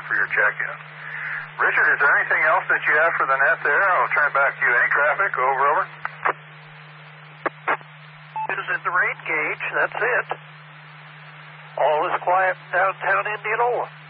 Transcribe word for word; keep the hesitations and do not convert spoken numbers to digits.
for your check-in. Richard, is there anything else that you have for the net there? I'll turn it back to you. Any traffic? Over, over. Is at the rain gauge. That's it. All is quiet in downtown Indianola.